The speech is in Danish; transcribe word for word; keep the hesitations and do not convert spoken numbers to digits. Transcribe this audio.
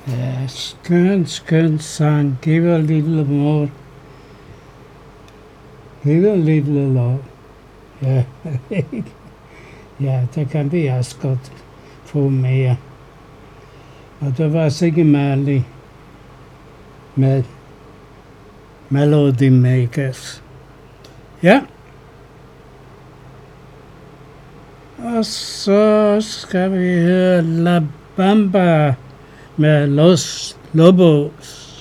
Ja, skøn, skøn sang. Give a little more. Give a little love. Ja, ja, der kan vi også godt få mere. Og der var sikkert Marley med Melody Makers. Ja. Og så skal vi høre La Bamba med Los Lobos.